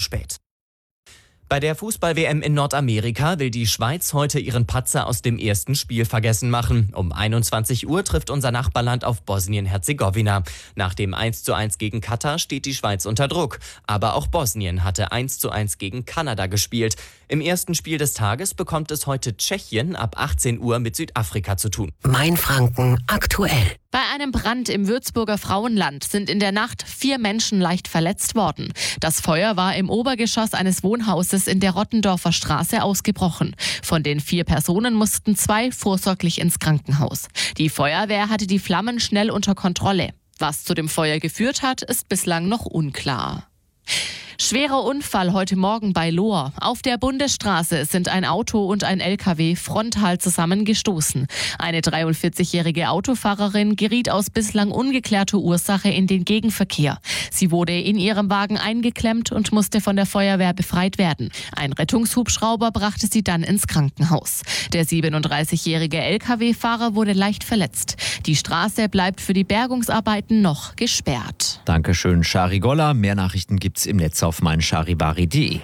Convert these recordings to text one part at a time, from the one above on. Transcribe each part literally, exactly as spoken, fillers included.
spät. Bei der Fußball-W M in Nordamerika will die Schweiz heute ihren Patzer aus dem ersten Spiel vergessen machen. Um einundzwanzig Uhr trifft unser Nachbarland auf Bosnien-Herzegowina. Nach dem eins zu eins gegen Katar steht die Schweiz unter Druck. Aber auch Bosnien hatte eins zu eins gegen Kanada gespielt. Im ersten Spiel des Tages bekommt es heute Tschechien ab achtzehn Uhr mit Südafrika zu tun. Mainfranken aktuell. Bei einem Brand im Würzburger Frauenland sind in der Nacht vier Menschen leicht verletzt worden. Das Feuer war im Obergeschoss eines Wohnhauses in der Rottendorfer Straße ausgebrochen. Von den vier Personen mussten zwei vorsorglich ins Krankenhaus. Die Feuerwehr hatte die Flammen schnell unter Kontrolle. Was zu dem Feuer geführt hat, ist bislang noch unklar. Schwerer Unfall heute Morgen bei Lohr. Auf der Bundesstraße sind ein Auto und ein L K W frontal zusammengestoßen. Eine dreiundvierzigjährige Autofahrerin geriet aus bislang ungeklärter Ursache in den Gegenverkehr. Sie wurde in ihrem Wagen eingeklemmt und musste von der Feuerwehr befreit werden. Ein Rettungshubschrauber brachte sie dann ins Krankenhaus. Der siebenunddreißigjährige L K W-Fahrer wurde leicht verletzt. Die Straße bleibt für die Bergungsarbeiten noch gesperrt. Dankeschön, Shari Golla. Mehr Nachrichten gibt's im Netz auf meincharivari punkt de.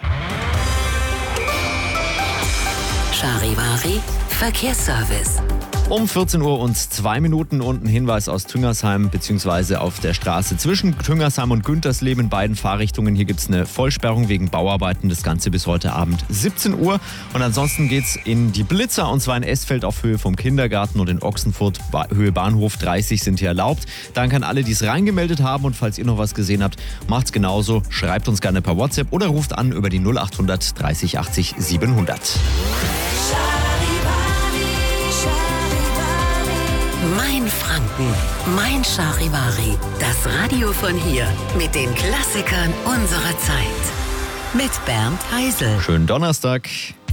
Charivari Verkehrsservice. Um vierzehn Uhr und zwei Minuten und ein Hinweis aus Tüngersheim bzw. auf der Straße zwischen Tüngersheim und Güntersleben in beiden Fahrrichtungen. Hier gibt es eine Vollsperrung wegen Bauarbeiten. Das Ganze bis heute Abend siebzehn Uhr. Und ansonsten geht es in die Blitzer und zwar in Esfeld auf Höhe vom Kindergarten und in Ochsenfurt Höhe Bahnhof dreißig sind hier erlaubt. Danke an alle, die es reingemeldet haben und falls ihr noch was gesehen habt, macht's genauso. Schreibt uns gerne per WhatsApp oder ruft an über die null achthundert dreißig achtzig siebenhundert. Mainfranken, Mein Charivari, das Radio von hier mit den Klassikern unserer Zeit. Mit Bernd Heisel. Schönen Donnerstag.